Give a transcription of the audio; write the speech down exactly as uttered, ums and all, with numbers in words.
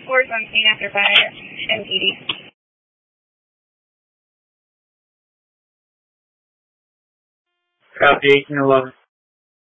four is on scene after fire, M P D. Copy, eighteen eleven.